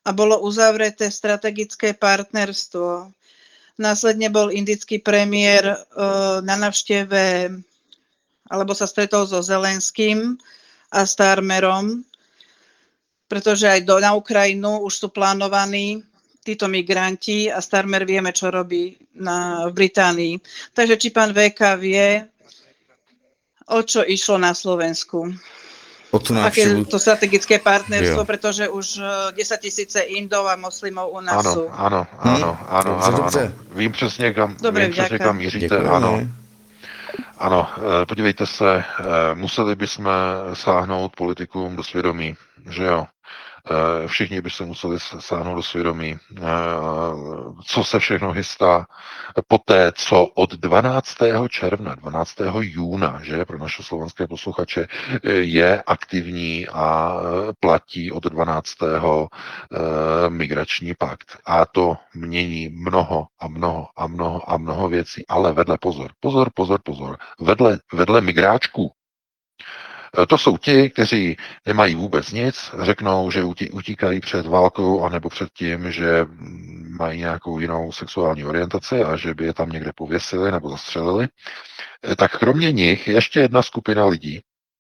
a bolo uzavreté strategické partnerstvo. Následne bol indický premiér na návšteve, alebo sa stretol so Zelenským a Starmerom, pretože aj na Ukrajinu už sú plánovaní títo migranti a Starmer vieme, čo robí v Británii. Takže či pán VK vie, o čo išlo na Slovensku? Aké to strategické partnerstvo, pretože už 10 000 Indov a moslimov u nás sú. Ano. Vím přesně, kam míříte. Ano, podívejte se, museli bychom sáhnout politikům do svědomí, že jo? Všichni by se museli sáhnout do svědomí, co se všechno chystá poté, co od 12. června, 12. júna, že pro naše slovenské posluchače, je aktivní a platí od 12. migrační pakt. A to mění mnoho věcí. Ale vedle, pozor, vedle migráčků, to jsou ti, kteří nemají vůbec nic, řeknou, že utíkají před válkou anebo před tím, že mají nějakou jinou sexuální orientaci a že by je tam někde pověsili nebo zastřelili. Tak kromě nich ještě jedna skupina lidí.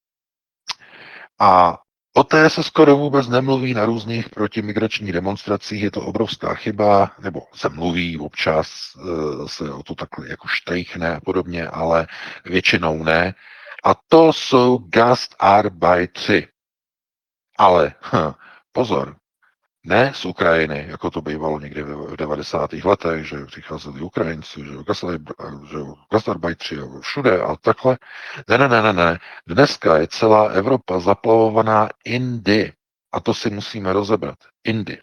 A o té se skoro vůbec nemluví na různých protimigračních demonstracích, je to obrovská chyba, nebo se mluví občas, se o to takhle jako štrejchne a podobně, ale většinou ne. A to jsou Gastarbeiteri. Ale pozor, ne z Ukrajiny, jako to bývalo někdy v 90. letech, že přicházeli Ukrajinci, že Gastarbeiteri všude a takhle. Ne. Dneska je celá Evropa zaplavovaná Indy. A to si musíme rozebrat. Indy.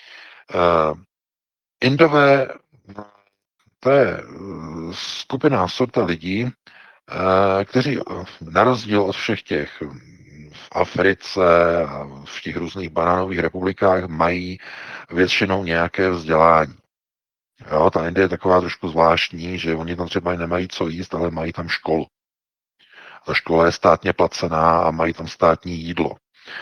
Indové, to je skupina sorta lidí, kteří na rozdíl od všech těch v Africe a v těch různých banánových republikách mají většinou nějaké vzdělání. Jo, ta Indie je taková trošku zvláštní, že oni tam třeba nemají co jíst, ale mají tam školu. Ta škola je státně placená a mají tam státní jídlo.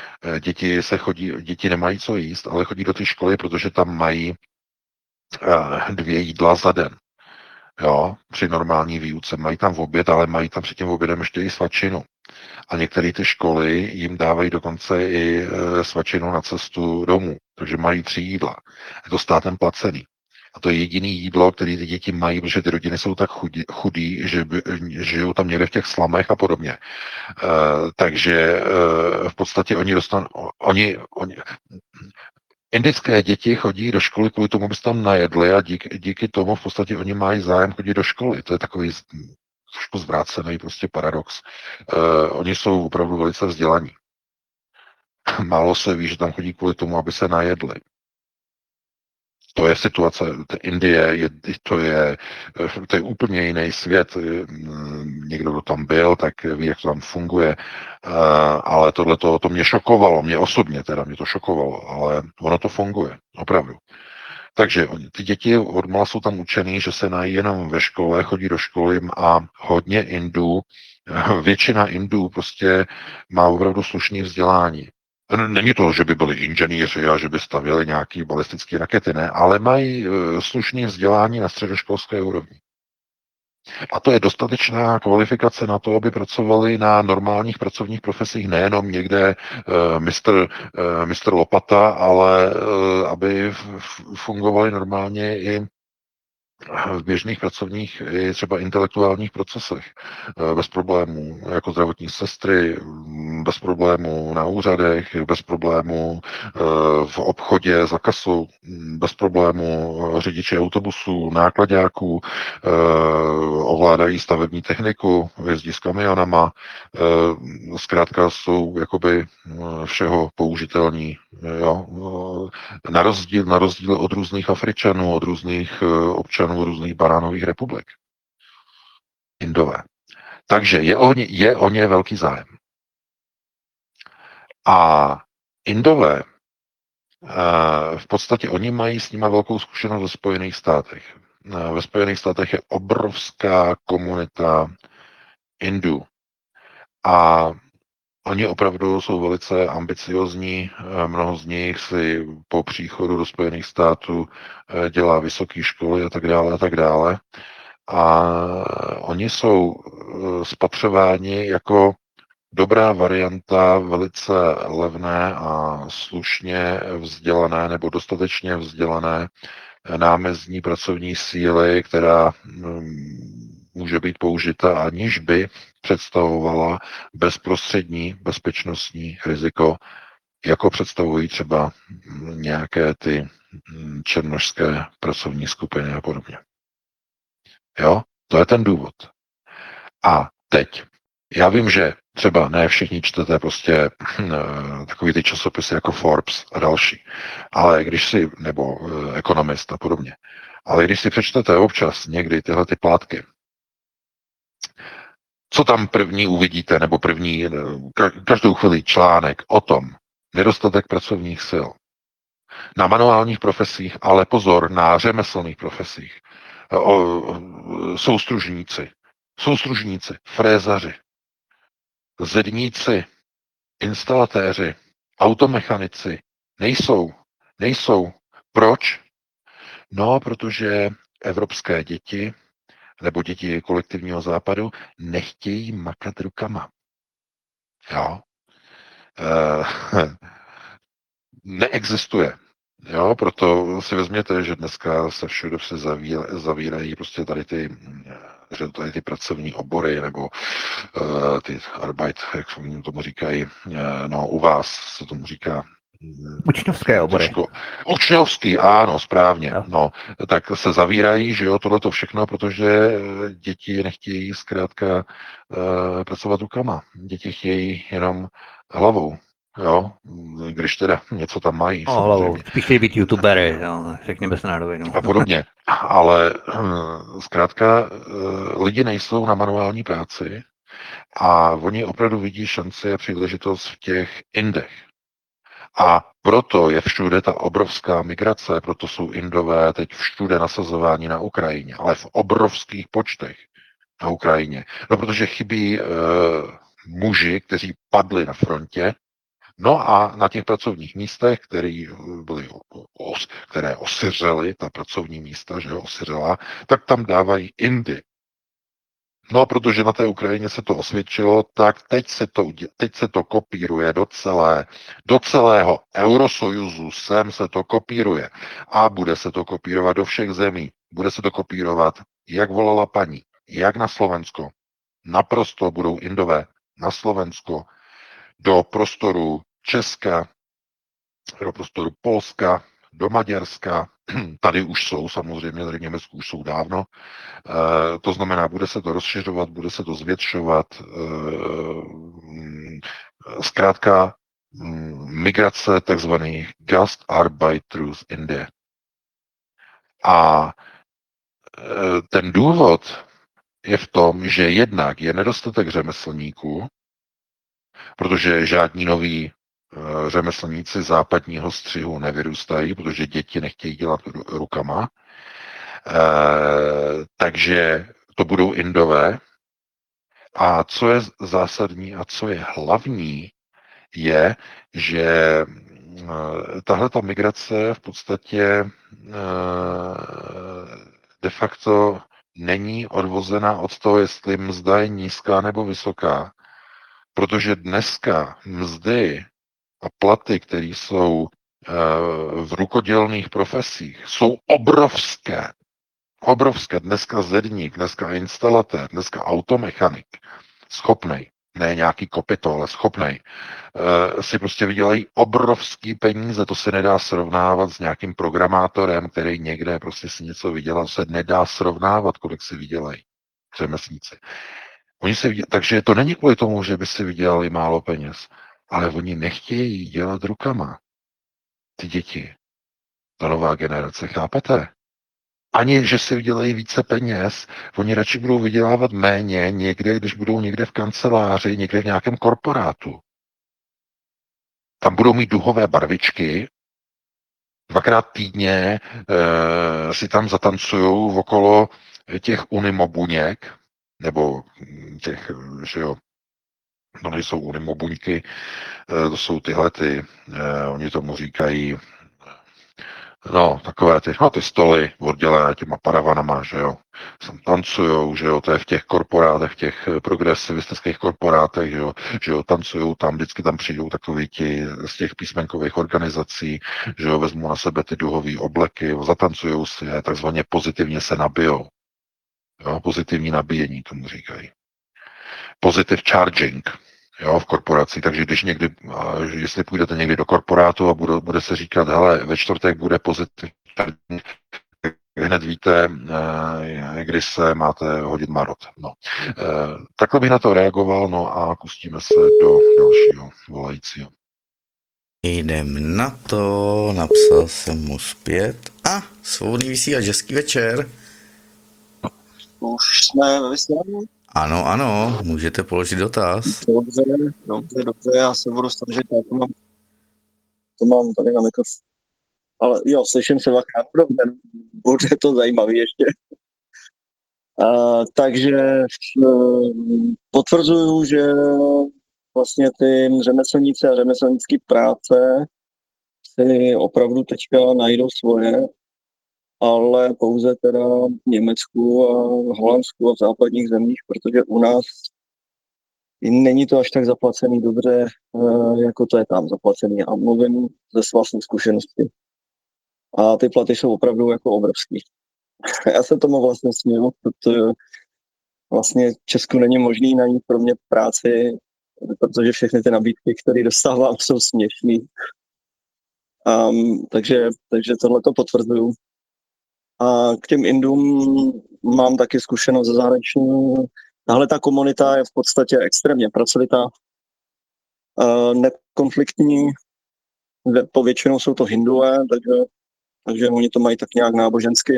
Děti nemají co jíst, ale chodí do té školy, protože tam mají 2 jídla za den. Jo, při normální výuce. Mají tam oběd, ale mají tam před tím obědem ještě i svačinu. A některé ty školy jim dávají dokonce i svačinu na cestu domů. Takže mají 3 jídla. Je to státem placený. A to je jediné jídlo, které ty děti mají, protože ty rodiny jsou tak chudí, že žijou tam někde v těch slamech a podobně. Takže v podstatě oni dostanou... Indické děti chodí do školy kvůli tomu, aby se tam najedli a díky tomu v podstatě oni mají zájem chodit do školy. To je takový trošku zvrácený prostě paradox. Oni jsou opravdu velice vzdělaní. Málo se ví, že tam chodí kvůli tomu, aby se najedli. To je situace, Indie, to je úplně jiný svět. Někdo, kdo tam byl, tak ví, jak to tam funguje. Ale to mě šokovalo, mě osobně teda mě to šokovalo, ale ono to funguje, opravdu. Takže ty děti odmala jsou tam učený, že se nají jenom ve škole, chodí do školy a hodně Indů, většina Indů prostě má opravdu slušné vzdělání. Není to, že by byli inženýři a že by stavěli nějaké balistické rakety, ne, ale mají slušné vzdělání na středoškolské úrovni. A to je dostatečná kvalifikace na to, aby pracovali na normálních pracovních profesích, nejenom někde mistr Lopata, ale aby fungovali normálně i v běžných pracovních i třeba intelektuálních procesech. Bez problémů jako zdravotní sestry, bez problémů na úřadech, bez problémů v obchodě za kasou, bez problémů řidiči autobusů, nákladáků, ovládají stavební techniku, jezdí s kamionama, zkrátka jsou jakoby všeho použitelní. Jo? Na rozdíl od různých Afričanů, od různých občanů různých banánových republik. Indové. Takže je o ně velký zájem. A Indové v podstatě oni mají s nimi velkou zkušenost ve Spojených státech. Ve Spojených státech je obrovská komunita Indů. A Oni opravdu jsou velice ambiciozní, mnoho z nich si po příchodu do Spojených států dělá vysoké školy a tak dále a tak dále. A oni jsou spatřováni jako dobrá varianta velice levné a slušně vzdělané nebo dostatečně vzdělané námezdní pracovní síly, která může být použita, aniž by představovala bezprostřední bezpečnostní riziko, jako představují třeba nějaké ty černošské pracovní skupiny a podobně. Jo, to je ten důvod. A teď, já vím, že třeba ne všichni čtete prostě takový ty časopisy jako Forbes a další, ale když si, nebo Economist a podobně, ale když si přečtete občas někdy tyhle ty plátky, co tam první uvidíte, nebo první, každou chvíli článek o tom, nedostatek pracovních sil. Na manuálních profesích, ale pozor, na řemeslných profesích. Soustružníci, frézaři, zedníci, instalatéři, automechanici nejsou. Proč? No, protože evropské děti nebo děti kolektivního západu nechtějí makat rukama. Jo. Neexistuje. Jo, proto si vezměte, že dneska se všude se zavírají prostě tady ty pracovní obory, nebo ty Arbeit, jak tomu říkají, no u vás se tomu říká učňovské obory. Učňovský, ano, správně. Jo. No, tak se zavírají, že jo, tohleto všechno, protože děti nechtějí zkrátka pracovat rukama. Děti chtějí jenom hlavou. Jo, když teda něco tam mají. Hlavou. Spíš chtějí být youtubery, jo, řekněme se na rovinu. A podobně. Ale zkrátka lidi nejsou na manuální práci a oni opravdu vidí šanci a příležitost v těch indech. A proto je všude ta obrovská migrace, proto jsou Indové teď všude nasazování na Ukrajině, ale v obrovských počtech na Ukrajině. No, protože chybí muži, kteří padli na frontě, no a na těch pracovních místech, které osiřely, ta pracovní místa, že jo, osiřela, tak tam dávají Indy. No, protože na té Ukrajině se to osvědčilo, tak teď se to kopíruje do celého Eurosojuzu, sem se to kopíruje. A bude se to kopírovat do všech zemí. Bude se to kopírovat, jak volala paní, jak na Slovensko. Naprosto budou Indové na Slovensko, do prostoru Česka, do prostoru Polska, do Maďarska, tady už jsou samozřejmě, tady v Německu už jsou dávno, to znamená, bude se to rozšiřovat, bude se to zvětšovat, zkrátka migrace takzvaných Gastarbeiterů z Indie. A ten důvod je v tom, že jednak je nedostatek řemeslníků, protože žádní noví řemeslníci západního střihu nevyrůstají, protože děti nechtějí dělat rukama. Takže to budou Indové. A co je zásadní a co je hlavní, je, že tahle ta migrace v podstatě de facto není odvozena od toho, jestli mzda je nízká nebo vysoká. Protože dneska mzdy a platy, které jsou v rukodělných profesích, jsou obrovské. Obrovské. Dneska zedník, dneska instalatér, dneska automechanik, schopnej, ne nějaký kopyto, ale schopnej, si prostě vydělají obrovský peníze. To se nedá srovnávat s nějakým programátorem, který někde prostě si něco vydělal. Se nedá srovnávat, kolik si vydělají řemeslníci. Takže to není kvůli tomu, že by si vydělali málo peněz, ale oni nechtějí dělat rukama. Ty děti, ta nová generace, chápete? Ani, že si vydělají více peněz, oni radši budou vydělávat méně někde, když budou někde v kanceláři, někde v nějakém korporátu. Tam budou mít duhové barvičky, dvakrát týdně si tam zatancujou okolo těch unimobuněk, nebo těch, že jo, To nejsou unimobuňky, to jsou oni tomu říkají, no, takové ty stoly oddělené těma paravanama, že jo, tam tancujou, že jo, to je v těch korporátech, v těch progresivistických korporátech, že jo, tancujou tam, vždycky tam přijdou takoví ti z těch písmenkových organizací, že jo, vezmou na sebe ty duhové obleky, zatancujou si je, takzvaně pozitivně se nabijou, jo, pozitivní nabíjení tomu říkají. Positive charging, jo, v korporaci, takže když někdy, jestli půjdete někdy do korporátu a bude se říkat, hele, ve čtvrtek bude positive charging, hned víte, kdy se máte hodit marot. No. Takhle bych na to reagoval, no a pustíme se do dalšího volajícího. Jdem na to, napsal jsem mu zpět. Svobodný vysílač, hezký večer. Už jsme ve vysílání? Ano, můžete položit dotaz. Dobře, já se budu snažit, já to mám tady na mikrofonu. Ale jo, slyším se dvakrát, dobře, bude to zajímavý ještě. Takže potvrzuju, že vlastně ty řemeslníci a řemeslnické práce si opravdu teďka najdou svoje, ale pouze teda v Německu a v Holandsku a v západních zemích, protože u nás není to až tak zaplacený dobře, jako to je tam zaplacený. A mluvím ze vlastní zkušenosti. A ty platy jsou opravdu jako obrovský. Já se tomu vlastně směju, protože vlastně v Česku není možný najít pro mě práci, protože všechny ty nabídky, které dostávám, jsou směšný. Takže tohle to potvrduju. A k těm Indům mám taky zkušenost ze zahraniční. Tahle ta komunita je v podstatě extrémně pracovitá, nekonfliktní, povětšinou jsou to Hindué, takže oni to mají tak nějak nábožensky.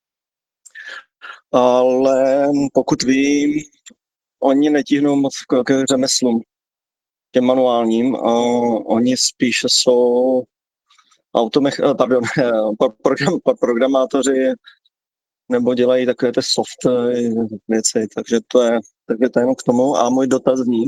Ale pokud vím, oni netíhnou moc k řemeslům, těm manuálním, a oni spíše jsou programátoři, nebo dělají takové ty soft věci, takže to je jenom k tomu. A můj dotaz zní,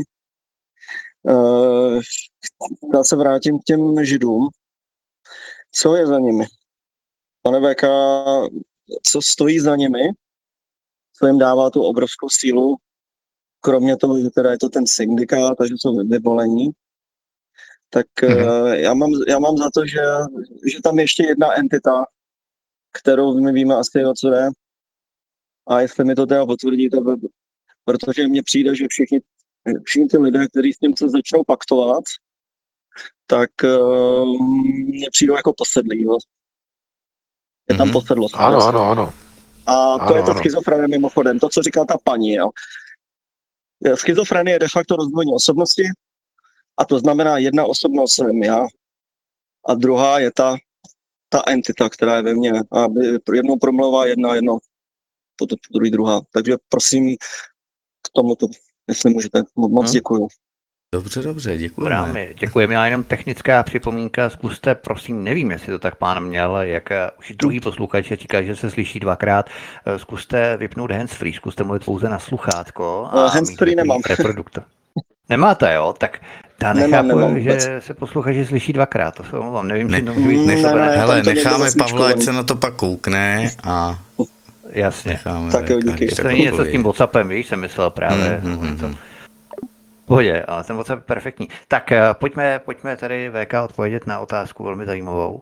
já se vrátím k těm Židům. Co je za nimi? Pane VK, co stojí za nimi? Co jim dává tu obrovskou sílu? Kromě toho, že teda je to ten syndikát, takže jsou vyvolení. Tak já mám za to, že tam ještě jedna entita, kterou my víme asi, o co jde. A jestli mi to teda potvrdíte, protože mně přijde, že všichni ty lidé, kteří s tím se začnou paktovat, tak mně přijdou jako posedlí. Je tam posedlost. Ano. A to je ta schizofrenie mimochodem, to, co říká ta paní. Jo. Schizofrenie je de facto rozdvojení osobnosti, a to znamená, jedna osobnost jsem já a druhá je ta entita, která je ve mně. A jednou promluvá jedno, potom druhý druhá. Takže prosím k tomuto, jestli můžete. Moc děkuju. Dobře, děkujeme. Děkujeme. Já jenom technická připomínka. Zkuste, prosím, nevím, jestli to tak pán měl, jak už druhý posluchač říká, že se slyší dvakrát. Zkuste vypnout handsfree, zkuste mluvit pouze na sluchátko. Handsfree nemám. Reproduktor. Nemáte, jo? Tak já nechápu, že se posluchači slyší dvakrát. To se omlouvám, nevím, či to může být Hele, necháme Pavla, ať se na to pak koukne a... Jasně. Tak jo, díky. To není něco s tím WhatsAppem, víš, jsem myslel právě. Pohodě, ale ten WhatsApp je perfektní. Tak pojďme tady VK odpovědět na otázku velmi zajímavou.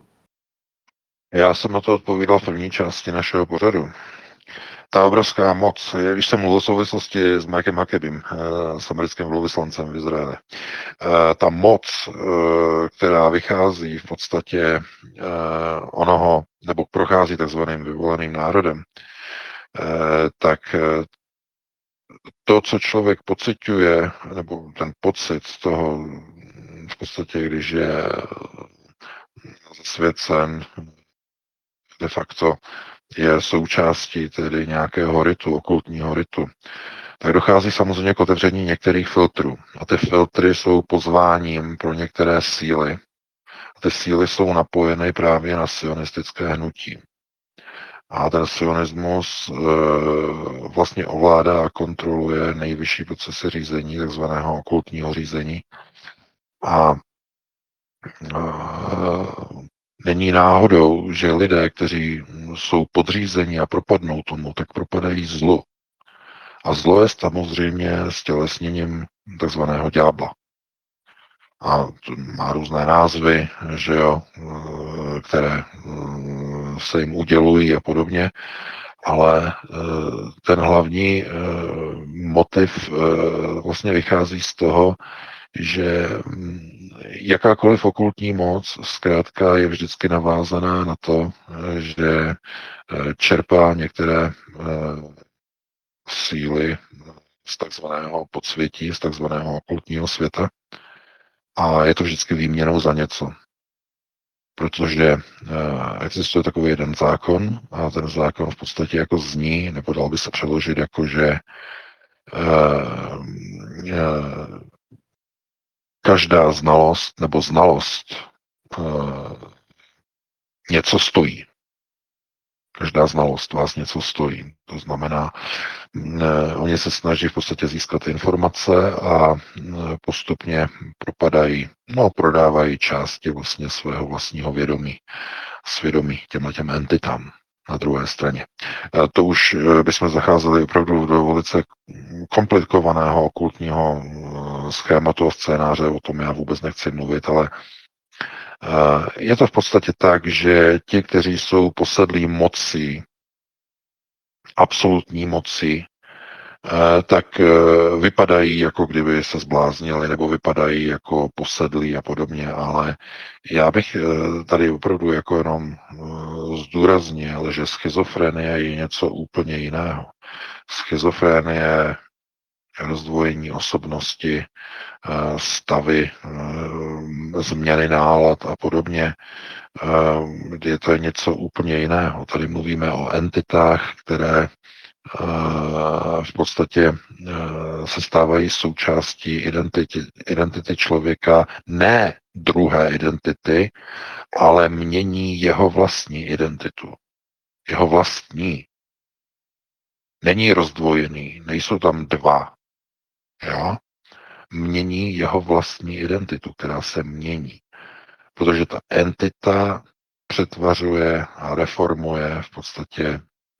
Já jsem na to odpovídal v první části našeho pořadu. Ta obrovská moc, když jsem mluvil v souvislosti s Mikem Huckabym, s americkým velvyslancem v Izraeli, ta moc, která vychází v podstatě onoho, nebo prochází takzvaným vyvoleným národem, tak to, co člověk pociťuje, nebo ten pocit z toho, v podstatě, když je zasvěcen, de facto je součástí tedy nějakého ritu, okultního ritu, tak dochází samozřejmě k otevření některých filtrů. A ty filtry jsou pozváním pro některé síly. A ty síly jsou napojeny právě na sionistické hnutí. A ten sionismus vlastně ovládá a kontroluje nejvyšší procesy řízení, takzvaného okultního řízení. A není náhodou, že lidé, kteří jsou podřízeni a propadnou tomu, tak propadají zlu. A zlo je samozřejmě stělesněním takzvaného ďábla. A to má různé názvy, že jo, které se jim udělují a podobně, ale ten hlavní motiv vlastně vychází z toho, že jakákoliv okultní moc zkrátka je vždycky navázaná na to, že čerpá některé síly z takzvaného podsvětí, z takzvaného okultního světa a je to vždycky výměnou za něco. Protože existuje takový jeden zákon a ten zákon v podstatě jako zní, nebo dal by se přeložit jako, že každá znalost nebo znalost něco stojí. Každá znalost vás něco stojí. To znamená, oni se snaží v podstatě získat informace a postupně prodávají části vlastně svého vlastního svědomí těmhletěm entitám na druhé straně. To už bychom zacházeli opravdu do velice komplikovaného okultního schématu a scénáře, o tom já vůbec nechci mluvit, ale je to v podstatě tak, že ti, kteří jsou posedlí mocí, absolutní moci, tak vypadají, jako kdyby se zbláznili, nebo vypadají jako posedlí a podobně, ale já bych tady opravdu jako jenom zdůraznil, že schizofrenie je něco úplně jiného. Schizofrenie je rozdvojení osobnosti, stavy, změny nálad a podobně, kdy to je něco úplně jiného. Tady mluvíme o entitách, které v podstatě se stávají součástí identity člověka, ne druhé identity, ale mění jeho vlastní identitu. Jeho vlastní. Není rozdvojený, nejsou tam dva. Jo? Mění jeho vlastní identitu, která se mění. Protože ta entita přetvařuje a reformuje v podstatě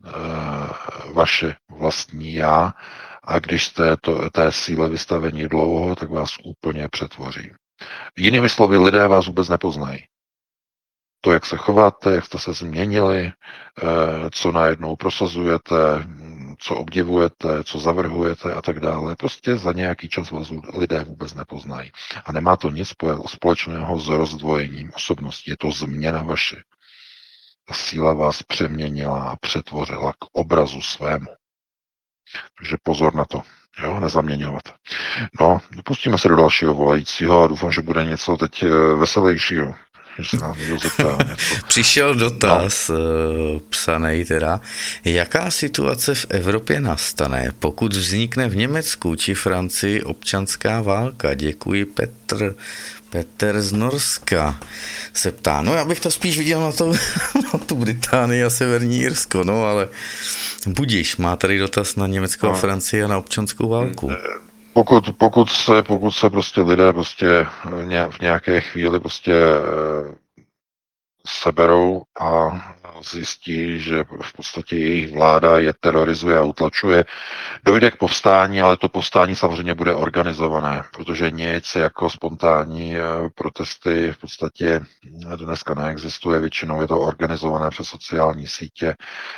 vaše vlastní já a když jste té síle vystavení dlouho, tak vás úplně přetvoří. Jinými slovy, lidé vás vůbec nepoznají. To, jak se chováte, jak jste se změnili, co najednou prosazujete, co obdivujete, co zavrhujete a tak dále. Prostě za nějaký čas vás lidé vůbec nepoznají. A nemá to nic společného s rozdvojením osobnosti. Je to změna vaše. Ta síla vás přeměnila a přetvořila k obrazu svému. Takže pozor na to, jo, nezaměňovat. No, pustíme se do dalšího volajícího a doufám, že bude něco teď veselějšího. Přišel dotaz, psanej teda, jaká situace v Evropě nastane, pokud vznikne v Německu či Francii občanská válka? Děkuji, Petr z Norska se ptá. No, já bych to spíš viděl na tu Británii a Severní Irsko, no, ale budiš, má tady dotaz na Německo a Francii a na občanskou válku. Pokud se prostě lidé prostě v nějaké chvíli prostě seberou a zjistí, že v podstatě jejich vláda je terorizuje a utlačuje, dojde k povstání, ale to povstání samozřejmě bude organizované, protože nic jako spontánní protesty v podstatě dneska neexistuje, většinou je to organizované přes sociální sítě.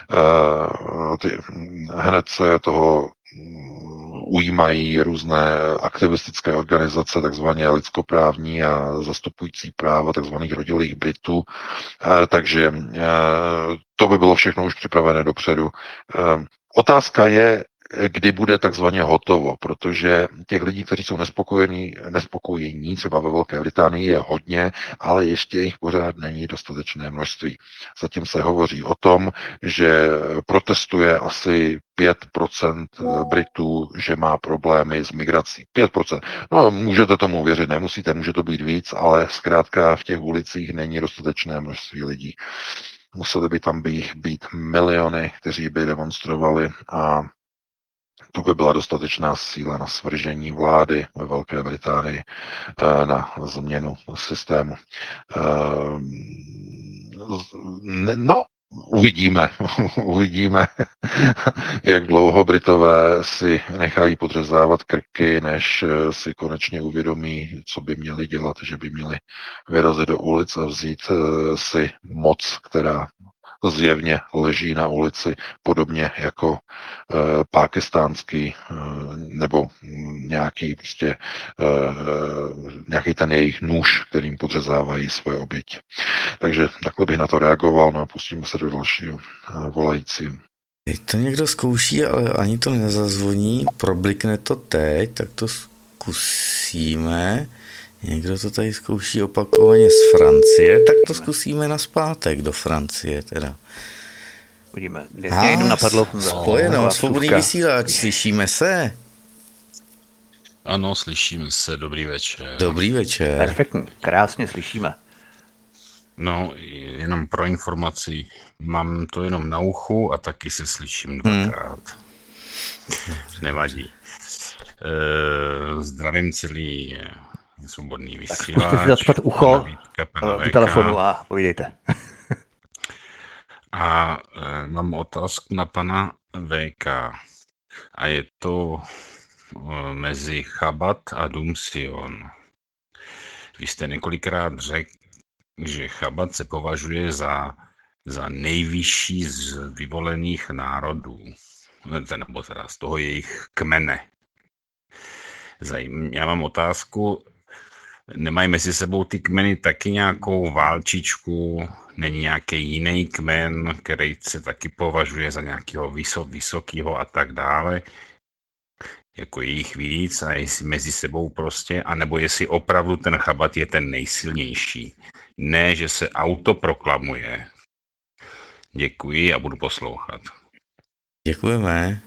Hned se toho ujímají různé aktivistické organizace, takzvané lidskoprávní a zastupující práva takzvaných rodilých Britů. Takže to by bylo všechno už připravené dopředu. Otázka je, kdy bude takzvaně hotovo, protože těch lidí, kteří jsou nespokojení, třeba ve Velké Británii je hodně, ale ještě jich pořád není dostatečné množství. Zatím se hovoří o tom, že protestuje asi 5% Britů, že má problémy s migrací. 5%. No, můžete tomu věřit, nemusíte, může to být víc, ale zkrátka v těch ulicích není dostatečné množství lidí. museli by tam být miliony, kteří by demonstrovali a to by byla dostatečná síla na svržení vlády ve Velké Británii, na změnu systému. No, uvidíme, uvidíme, jak dlouho Britové si nechají podřezávat krky, než si konečně uvědomí, co by měli dělat, že by měli vyrazit do ulic a vzít si moc, která zjevně leží na ulici, podobně jako pákistánský nebo nějaký prostě nějaký ten jejich nůž, kterým podřezávají svoje oběti. Takže takhle bych na to reagoval, no a pustíme se do dalšího volajícího. Teď to někdo zkouší, ale ani to nezazvoní, problikne to teď, tak to zkusíme. Někdo to tady zkouší opakovaně z Francie, tak to zkusíme nazpátek do Francie teda. Uvidíme. Mě někdo napadlo. Spojeno, svobodný vysílač, slyšíme se? Ano, slyšíme se, dobrý večer. Dobrý večer. Perfektní, krásně slyšíme. No, jenom pro informaci, mám to jenom na uchu a taky se slyším dvakrát. Nevadí. Zdravím celý svobodný vysílač. Zkuste si zacpat ucho u telefonu a povídejte. A mám otázku na pana VK. A je to mezi Chabad a Dům Sion. Vy jste několikrát řekl, že Chabad se považuje za nejvyšší z vyvolených národů, nebo teda z toho jejich kmene. Já mám otázku, nemají mezi sebou ty kmeny taky nějakou válčičku, není nějaký jiný kmen, který se taky považuje za nějakého vysokého a tak dále, jako jich víc a jestli mezi sebou prostě, anebo jestli opravdu ten Chabad je ten nejsilnější. Ne, že se autoproklamuje. Děkuji a budu poslouchat. Děkujeme.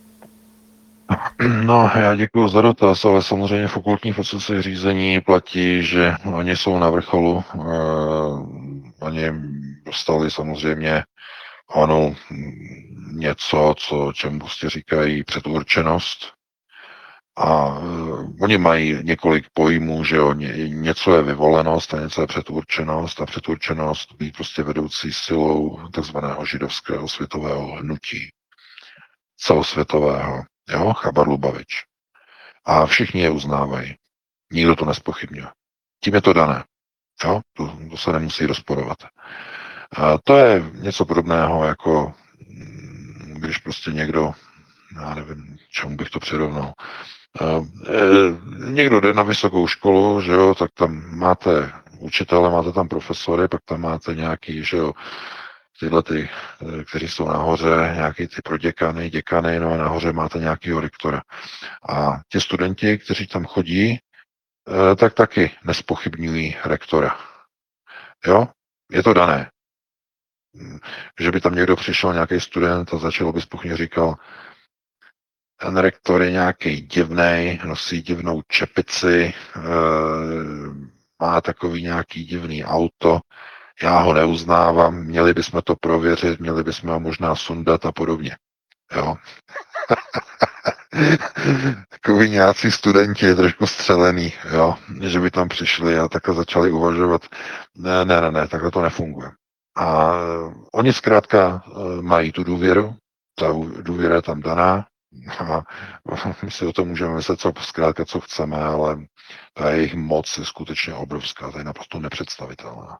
No, já děkuji za dotaz, ale samozřejmě v okultních procesech řízení platí, že oni jsou na vrcholu. Oni dostali samozřejmě něco, čemu prostě říkají předurčenost. A oni mají několik pojmů, že jo, něco je vyvolenost a něco je předurčenost a předurčenost být prostě vedoucí silou takzvaného židovského světového hnutí, celosvětového, jo, Chabad Lubavič. A všichni je uznávají. Nikdo to nespochybňuje. Tím je to dané. Jo, to se nemusí rozporovat. A to je něco podobného, jako když prostě někdo, já nevím, čemu bych to přirovnal, někdo jde na vysokou školu, že jo, tak tam máte učitele, máte tam profesory, pak tam máte nějaký, že jo, tyhle ty, kteří jsou nahoře, nějaký ty proděkany, děkany, no a nahoře máte nějakýho rektora. A ti studenti, kteří tam chodí, tak taky nespochybňují rektora. Jo, je to dané. Že by tam někdo přišel, nějaký student a začal by spochybně říkal, ten rektor je nějaký divnej, nosí divnou čepici, má takový nějaký divný auto, já ho neuznávám, měli bychom to prověřit, měli bychom ho možná sundat a podobně. Jo. Takový nějací studenti, trošku střelený, jo, že by tam přišli a takhle začali uvažovat, ne, takhle to nefunguje. A oni zkrátka mají tu důvěru, ta důvěra je tam daná, a my si o tom můžeme myslet, zkrátka, co chceme, ale ta jejich moc je skutečně obrovská, to je naprosto nepředstavitelná.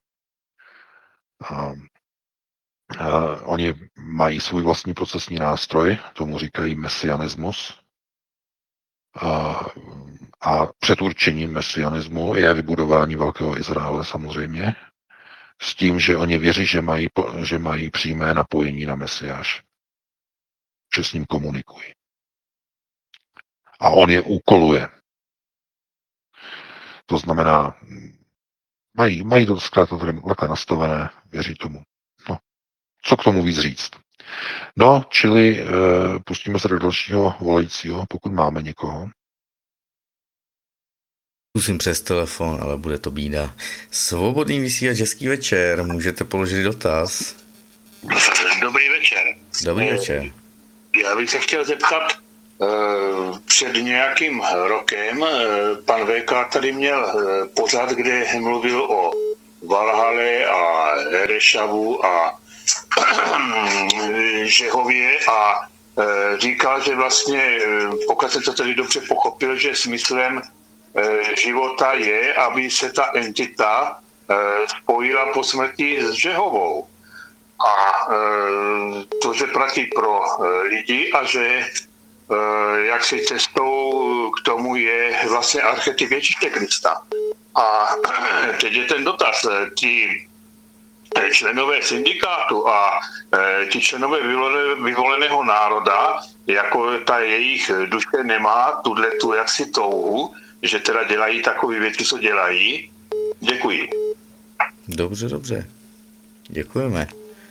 Oni mají svůj vlastní procesní nástroj, tomu říkají mesianismus. A předurčením mesianismu je vybudování Velkého Izraele samozřejmě, s tím, že oni věří, že mají přímé napojení na Mesiáš, že s ním komunikují. A on je úkoluje. To znamená, mají to zkrátka takhle nastavené, věří tomu. No, co k tomu víc říct? No, čili pustíme se do dalšího volajícího, pokud máme někoho. Zkusím přes telefon, ale bude to bída. Svobodný vysílač, hezký večer, můžete položit dotaz. Dobrý večer. Dobrý večer. Já bych se chtěl zeptat, před nějakým rokem pan VK tady měl pořad, kde mluvil o Valhale a Herešavu a Žehově a říkal, že vlastně, pokud se to tedy dobře pochopil, že smyslem života je, aby se ta entita spojila po smrti s Žehovou. A to, že platí pro lidi a že jaksi cestou k tomu je vlastně archetyp Ježíše Krista. A teď je ten dotaz, ti členové syndikátu a ti členové vyvoleného národa, jako ta jejich duše nemá tu jaksi touhu, že teda dělají takové věci, co dělají. Děkuji. Dobře. Děkujeme.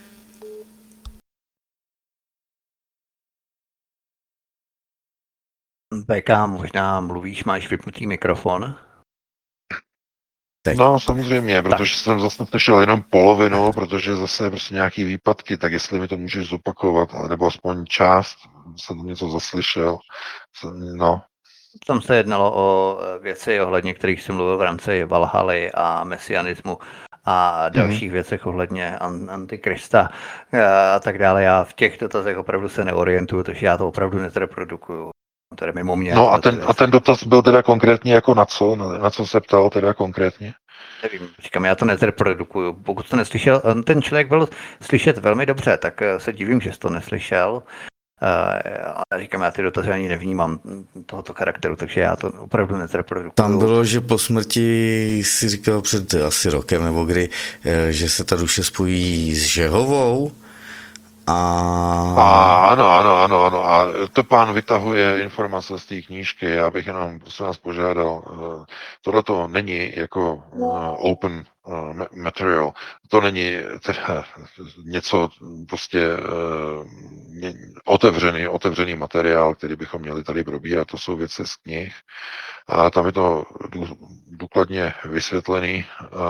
BK, možná mluvíš, máš vypnutý mikrofon? Teď. No samozřejmě, protože jsem zase slyšel jenom polovinu, protože zase prostě nějaký výpadky, tak jestli mi to můžeš zopakovat, nebo aspoň část, jsem něco zaslyšel. No. Tam se jednalo o věci, ohledně kterých jsem mluvil v rámci Valhaly a mesianismu a dalších věcech ohledně Antikrista a tak dále. Já v těch dotazech opravdu se neorientuju, takže já to opravdu nezreprodukuju. To je mimo mě. No a ten dotaz byl teda konkrétně jako na co? Na co se ptal teda konkrétně? Nevím, říkám, já to nezreprodukuju. Pokud to neslyšel, ten člověk byl slyšet velmi dobře, tak se divím, že jsi to neslyšel. A říkám, já ty dotazy ani nevnímám tohoto charakteru, takže já to opravdu nezreprodukuju. Tam bylo, že po smrti si říkal před asi rokem nebo kdy, že se ta duše spojí s Žehovou. Ano. A to pán vytahuje informace z té knížky. Já bych jenom prosím vás požádal. Tohle to není jako open material. To není teda něco prostě otevřený materiál, který bychom měli tady probírat. To jsou věci z knih. A tam je to důkladně vysvětlený,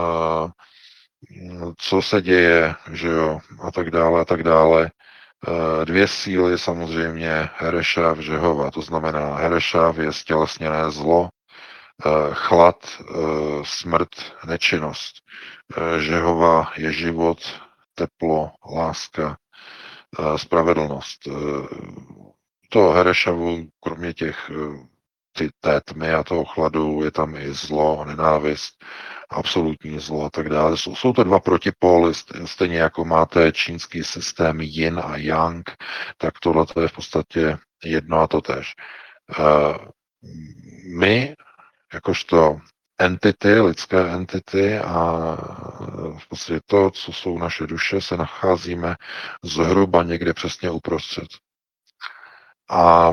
co se děje, že jo, a tak dále. Dvě síly samozřejmě Herešav, Žehova, to znamená Herešav je stělesněné zlo, chlad, smrt, nečinnost. Žehova je život, teplo, láska, spravedlnost. To Herešavu, kromě té tmy a toho chladu, je tam i zlo, nenávist, absolutní zlo a tak dále. Jsou to dva protipóly, stejně jako máte čínský systém yin a yang, tak tohle je v podstatě jedno a to též. My, jakožto entity, lidské entity a v podstatě to, co jsou naše duše, se nacházíme zhruba někde přesně uprostřed. A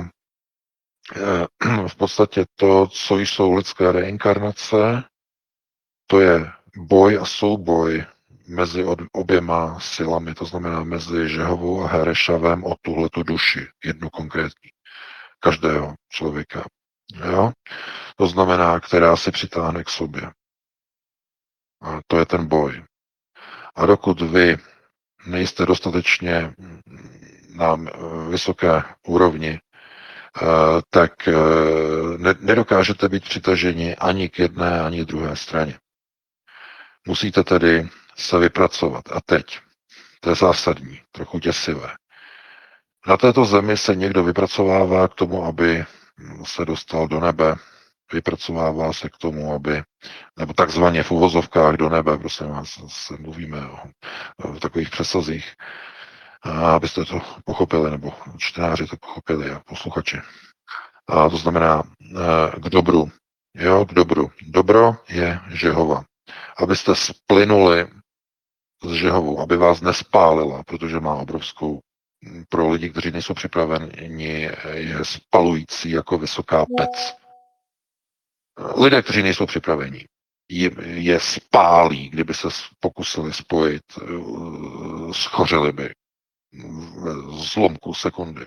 v podstatě to, co jsou lidské reinkarnace, to je boj a souboj mezi oběma silami, to znamená mezi Žehovou a Herešavem o tuhletu duši, jednu konkrétní, každého člověka. Jo? To znamená, která se přitáhne k sobě. A to je ten boj. A dokud vy nejste dostatečně na vysoké úrovni, tak nedokážete být přitaženi ani k jedné, ani k druhé straně. Musíte tedy se vypracovat. A teď, to je zásadní, trochu děsivé. Na této zemi se někdo vypracovává k tomu, aby se dostal do nebe, vypracovává se k tomu, aby, nebo takzvaně v uvozovkách do nebe, prosím vás, se mluvíme o takových přesazích, abyste to pochopili, nebo čtenáři to pochopili a posluchači. A to znamená k dobru. Jo, k dobru. Dobro je Žehova. Abyste splynuli s Žehovou, aby vás nespálila, protože má obrovskou, pro lidi, kteří nejsou připraveni, je spalující jako vysoká pec. Lidé, kteří nejsou připraveni, je spálí, kdyby se pokusili spojit, schořeli by v zlomku sekundy.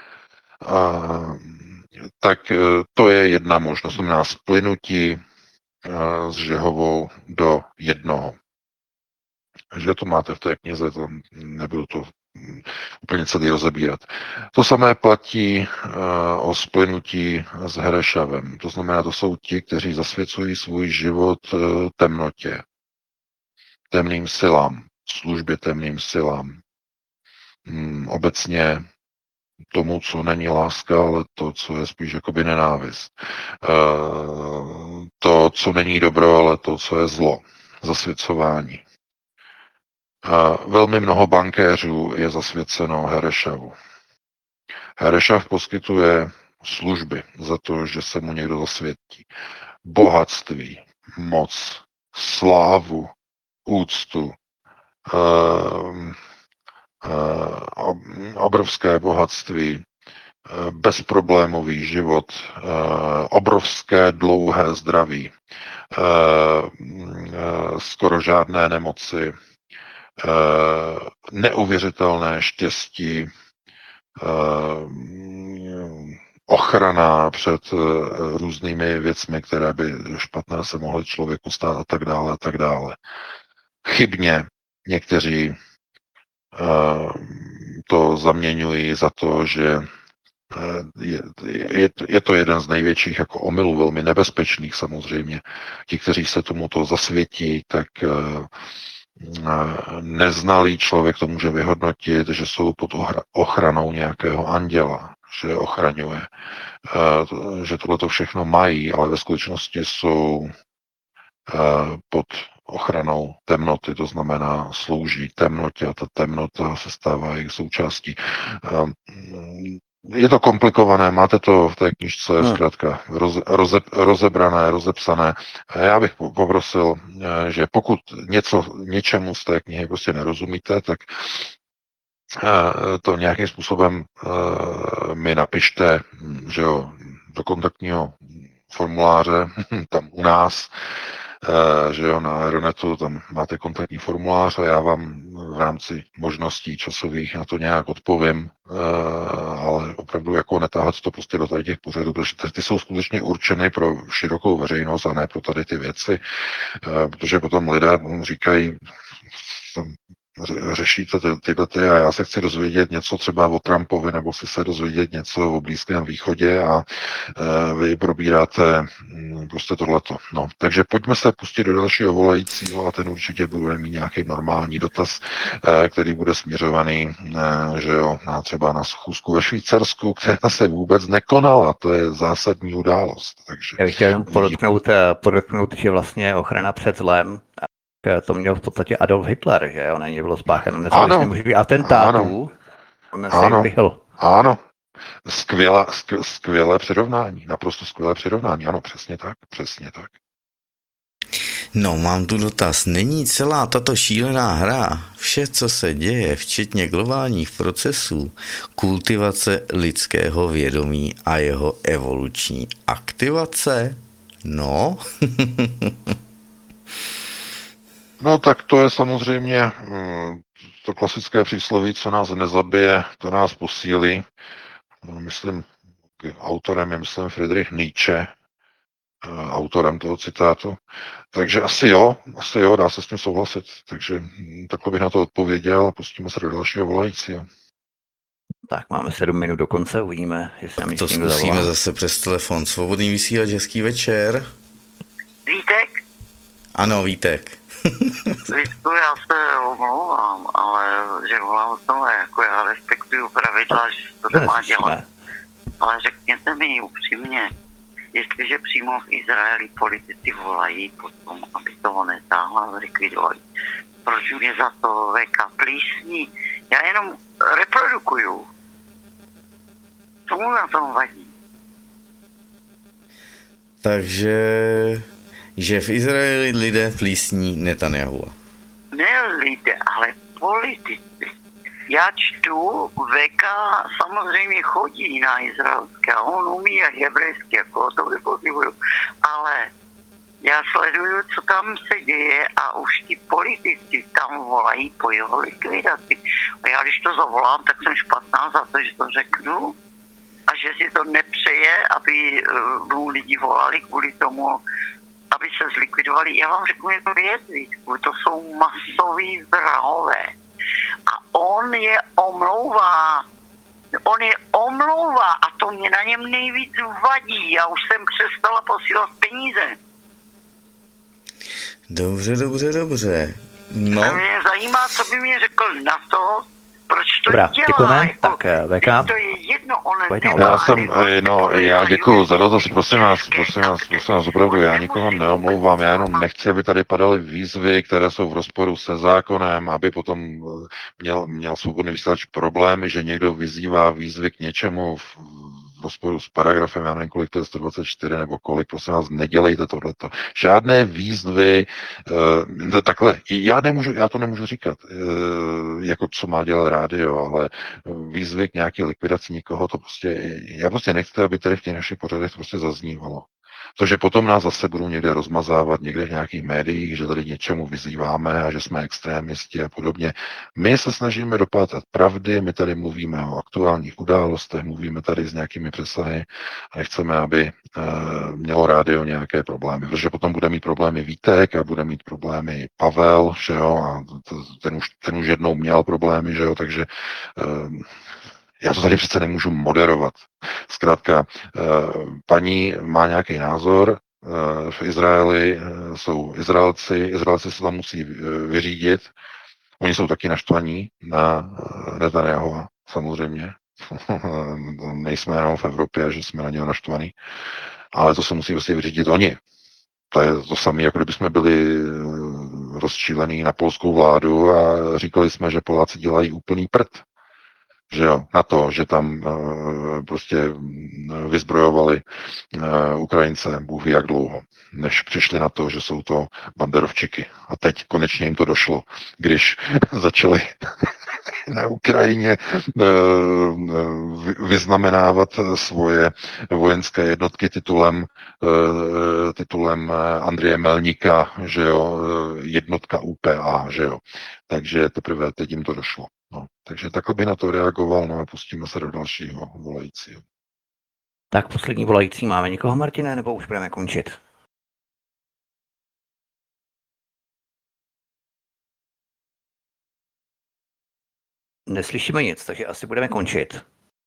Tak to je jedna možnost, znamená splynutí s Žehovou do jednoho. že to máte v té knize, to nebudu to úplně celý rozebírat. To samé platí o splynutí s Herešavem. To znamená, to jsou ti, kteří zasvěcují svůj život temnotě, temným silám, službě temným silám. Obecně tomu, co není láska, ale to, co je spíš jakoby nenávist. To, co není dobro, ale to, co je zlo. Zasvěcování. Velmi mnoho bankéřů je zasvěceno Herešavu. Herešav poskytuje služby za to, že se mu někdo zasvětí. Bohatství, moc, slávu, úctu, obrovské bohatství, bezproblémový život, obrovské dlouhé zdraví, skoro žádné nemoci, neuvěřitelné štěstí, ochrana před různými věcmi, které by špatné se mohly člověku stát a tak dále a tak dále. Chybně někteří to zaměňují za to, že je to jeden z největších jako omylů, velmi nebezpečných samozřejmě. Ti, kteří se tomuto zasvětí, tak neznalý člověk to může vyhodnotit, že jsou pod ochranou nějakého anděla, že ochraňuje, že tohleto všechno mají, ale ve skutečnosti jsou pod ochranou temnoty, to znamená slouží temnotě a ta temnota se stává jejich součástí. Je to komplikované, máte to v té knižce zkrátka rozebrané, rozepsané. Já bych poprosil, že pokud něčemu z té knihy prostě nerozumíte, tak to nějakým způsobem mi napište, že jo, do kontaktního formuláře tam u nás, že jo, na Aeronetu, tam máte kontaktní formulář a já vám v rámci možností časových na to nějak odpovím, ale opravdu jako netáhat to prostě do tady těch pořadů, protože ty jsou skutečně určeny pro širokou veřejnost a ne pro tady ty věci, protože potom lidé říkají, řešíte tyhle a já se chci dozvědět něco třeba o Trumpovi nebo chci se dozvědět něco o Blízkém východě a vy probíráte prostě tohleto. No, takže pojďme se pustit do dalšího volajícího a ten určitě bude mít nějaký normální dotaz, který bude směřovaný, že jo, třeba na schůzku ve Švýcarsku, která se vůbec nekonala. To je zásadní událost. Takže já bych chtěl podotknout, že vlastně ochrana před zlem, to měl v podstatě Adolf Hitler, že on není bylo spácháno nezbytných atentátů. Ano. Skvělé přirovnání, naprosto skvělé přirovnání, ano, přesně tak. No, mám tu dotaz. Není celá tato šílená hra, vše, co se děje, včetně globálních procesů, kultivace lidského vědomí a jeho evoluční aktivace? No. No tak to je samozřejmě to klasické přísloví, co nás nezabije, to nás posílí. Myslím, autorem je, Friedrich Nietzsche, autorem toho citátu. Takže asi jo, dá se s tím souhlasit. Takže takhle bych na to odpověděl a pustíme se do dalšího volajícího. Tak máme 7 minut do konce, uvidíme, jestli nám to zkusíme zase přes telefon. Svobodný vysílač, hezký večer. Vítek? Ano, Vítek. Vítku, já se omlouvám, ale že volám znovu, jako já respektuju pravidla, že to nemá dělat. Ale řekněte mi upřímně, jestliže přímo v Izraeli politici volají potom, aby toho netáhla zlikvidovali, proč mě za to VK plísní? Já jenom reprodukuju. Co mu na tom vadí? Takže, že v Izraeli lidé plísní Netanjahua. Ne lidé, ale politici. Já čtu, VK samozřejmě chodí na izraelské, on umí jak hebrejsky, jako to vypozivuju, ale já sleduju, co tam se děje a už ti politici tam volají po jeho likvidaci. A já když to zavolám, tak jsem špatná za to, že to řeknu a že si to nepřeje, aby mu lidi volali kvůli tomu aby se zlikvidovali. Já vám řeknu jednu věc, Vítku, to jsou masoví vrahové. A on je omlouvá. A to mě na něm nejvíc vadí. Já už jsem přestala posílat peníze. Dobře. No. A mě zajímá, co by mě řekl na to, proč to Dobrá, dělá. děkujeme. Jako, Tak VK. to je jedno, Já děkuju za dotaz, prosím vás, opravdu, já nikoho neomlouvám, já jenom nechci, aby tady padaly výzvy, které jsou v rozporu se zákonem, aby potom měl svobodný vysílač problémy, že někdo vyzývá výzvy k něčemu v rozporu s paragrafem, já nevím, kolik to je, 124 nebo kolik, prosím vás, nedělejte tohleto. Žádné výzvy, takhle, já to nemůžu říkat, jako co má dělat rádio, ale výzvy k nějaké likvidaci někoho, to prostě, já prostě nechci, aby tady v těch našich pořadech prostě zaznívalo. To, že potom nás zase budou někde rozmazávat, někde v nějakých médiích, že tady něčemu vyzýváme a že jsme extrémisti a podobně. My se snažíme dopátat pravdy, my tady mluvíme o aktuálních událostech, mluvíme tady s nějakými přesahy a nechceme, aby mělo rádio nějaké problémy, protože potom bude mít problémy Vítek a bude mít problémy Pavel, že jo, a ten už jednou měl problémy, že jo, takže já to tady přece nemůžu moderovat. Zkrátka, paní má nějaký názor, v Izraeli jsou Izraelci se tam musí vyřídit, oni jsou taky naštvaní na Netanyahova, samozřejmě. Nejsme jenom v Evropě, že jsme na něho naštvaní, ale to se musí prostě vyřídit oni. To je to samé, jako kdybychom byli rozčílení na polskou vládu a říkali jsme, že Poláci dělají úplný prd. Že jo, na to, že tam prostě vyzbrojovali Ukrajince, Bůh ví jak dlouho, než přišli na to, že jsou to banderovčiky. A teď konečně jim to došlo, když začali na Ukrajině vyznamenávat svoje vojenské jednotky titulem Andreje Melníka, že jo, jednotka UPA, že jo. Takže teprve teď jim to došlo. No, takže takhle by na to reagoval, no a pustíme se do dalšího volajícího. Tak poslední volající máme někoho, Martine, nebo už budeme končit? Neslyšíme nic, takže asi budeme končit.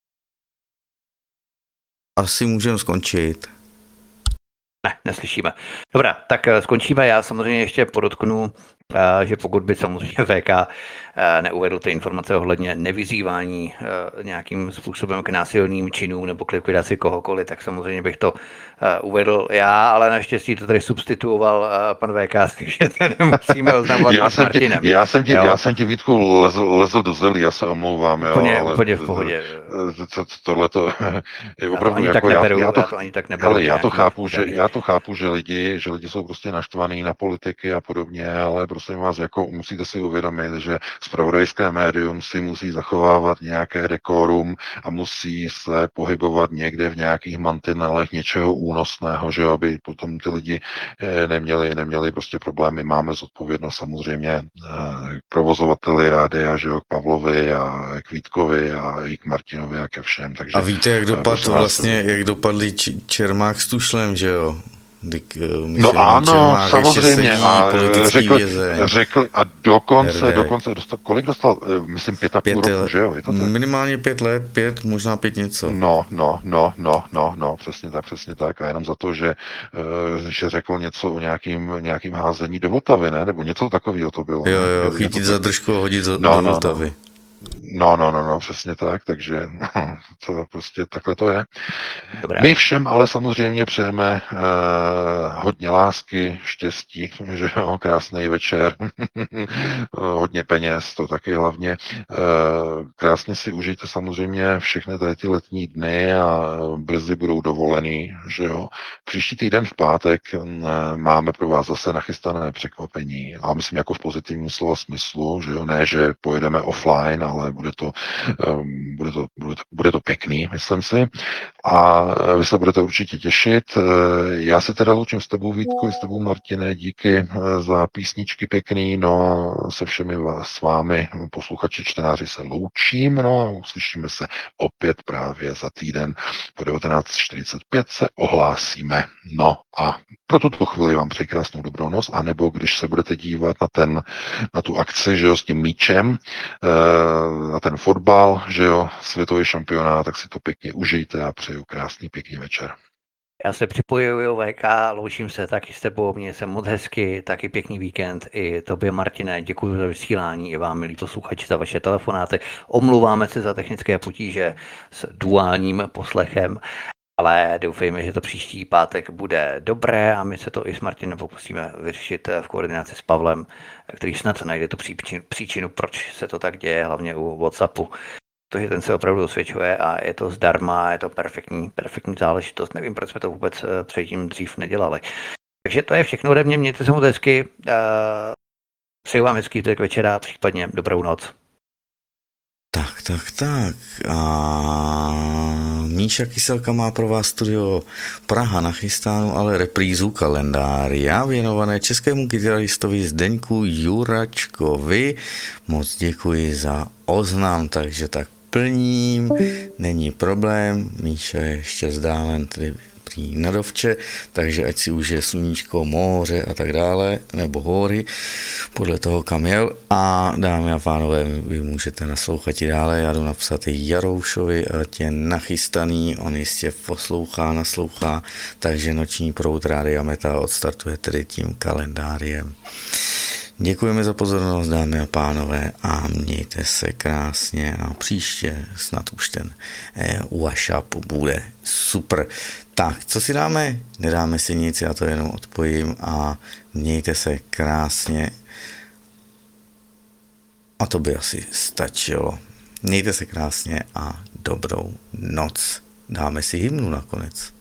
Asi můžeme skončit. Ne, neslyšíme. Dobrá, tak skončíme. Já samozřejmě ještě podotknu, že pokud by samozřejmě VK neuvedl ty informace ohledně nevyzývání nějakým způsobem k násilným činům nebo k likvidaci kohokoliv, tak samozřejmě bych to uvedl já, ale naštěstí to tady substituoval pan VK, takže to nemusíme oznamovat s Martinem. Já jsem ti, Vítku, lezl do zelí, já se omlouvám. Úplně v pohodě. Tohleto je opravdu jako já to chápu, že lidi jsou prostě naštvaný na politiky a podobně, ale prosím vás, jako musíte si uvědomit, že zpravodajské médium si musí zachovávat nějaké dekorum a musí se pohybovat někde v nějakých mantinelech něčeho únosného, že aby potom ty lidi neměli prostě problémy. Máme zodpovědnost samozřejmě k provozovateli rádia, že jo, k Pavlovi a k Vítkovi a i k Martinovi a ke všem. Takže, a víte, jak dopadli Čermák s Tušlem, že jo? No ano, samozřejmě. A řekl a dokonce dostal, kolik dostal? Myslím 5,5 roku, že jo? Je to tak? Minimálně 5 let, 5, možná 5 něco. No, přesně tak. A jenom za to, že řekl něco o nějakým házení do Vltavy, ne? Nebo něco takového to bylo. Jo, chytit za držku a hodit do Vltavy. No, přesně tak, takže to prostě takhle to je. Dobré. My všem ale samozřejmě přejeme hodně lásky, štěstí, že jo, krásný večer, hodně peněz, to taky hlavně. Krásně si užijte samozřejmě všechny tady ty letní dny a brzy budou dovolený, že jo. Příští týden v pátek máme pro vás zase nachystané překvapení, ale myslím jako v pozitivním slova smyslu, že jo, ne, že pojedeme offline, ale bude to pěkný, myslím si. A vy se budete určitě těšit. Já se teda loučím s tebou, Vítku, i s tebou, Martine, díky za písničky pěkný, no a se všemi s vámi, posluchači, čtenáři, se loučím, no a uslyšíme se opět právě za týden po 19:45 se ohlásíme. No a pro tuto chvíli vám přeji krásnou dobrou noc, anebo když se budete dívat na tu akci, že jo, s tím míčem, na ten fotbal, že jo, světový šampionát, tak si to pěkně užijte a přeju krásný, pěkný večer. Já se připojuju, VK, loučím se taky s tebou, měj se moc hezky, taky pěkný víkend. I tobě, Martine, děkuji za vysílání, i vám, milí posluchači, za vaše telefonáty. Omluváme se za technické potíže s duálním poslechem, ale doufejme, že to příští pátek bude dobré a my se to i s Martinem pokusíme vyřešit v koordinaci s Pavlem, který snad najde tu příčinu, proč se to tak děje, hlavně u WhatsAppu. Protože ten se opravdu osvědčuje a je to zdarma, je to perfektní záležitost. Nevím, proč jsme to vůbec předtím dřív nedělali. Takže to je všechno ode mě, mějte se moc hezky. Přeju vám hezký zbytek večera, případně dobrou noc. Tak. A Míša Kyselka má pro vás studio Praha nachystánu, ale reprízu kalendária věnované českému kytaristovi Zdeňku Juračkovi. Moc děkuji za oznam, takže tak plním, není problém, Míša je ještě vzdálen tedy prý na Dovče, takže ať si užije sluníčko, moře a tak dále, nebo hory, podle toho, kam jel. A dámy a pánové, vy můžete naslouchat i dále, já jdu napsat i Jaroušovi, ať je nachystaný, on jistě naslouchá, takže noční proud Rádia Meta odstartuje tedy tím kalendáriem. Děkujeme za pozornost, dámy a pánové, a mějte se krásně a příště snad už ten WhatsApp bude super. Tak, co si dáme? Nedáme si nic, já to jenom odpojím a mějte se krásně. A to by asi stačilo. Mějte se krásně a dobrou noc. Dáme si hymnu nakonec.